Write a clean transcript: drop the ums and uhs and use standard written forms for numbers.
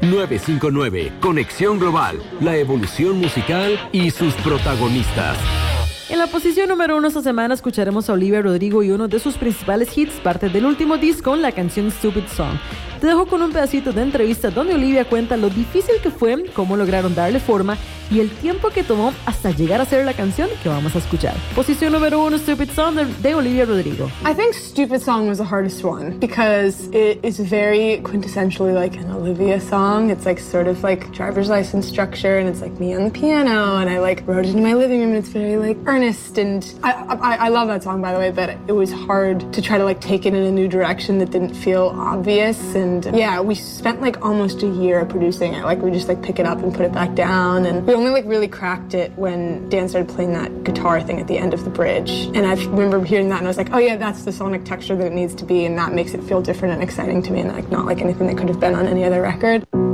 959, Conexión Global, la evolución musical y sus protagonistas. En la posición número 1 esta semana escucharemos a Olivia Rodrigo y uno de sus principales hits, parte del último disco, la canción Stupid Song. Te dejo con un pedacito de entrevista donde Olivia cuenta lo difícil que fue, cómo lograron darle forma y el tiempo que tomó hasta llegar a hacer la canción que vamos a escuchar. Posición número 1, Stupid Song de Olivia Rodrigo. I think Stupid Song was the hardest one because it is very quintessentially like an Olivia song. It's like sort of like driver's license structure, and it's like me on the piano, and I like wrote it in my living room, and it's very like earnest, and I love that song, by the way, but it was hard to try to like take it in a new direction that didn't feel obvious. And yeah, we spent like almost a year producing it. Like we just like pick it up and put it back down, and we only like really cracked it when Dan started playing that guitar thing at the end of the bridge. And I remember hearing that and I was like, oh yeah, that's the sonic texture that it needs to be, and that makes it feel different and exciting to me, and like not like anything that could have been on any other record.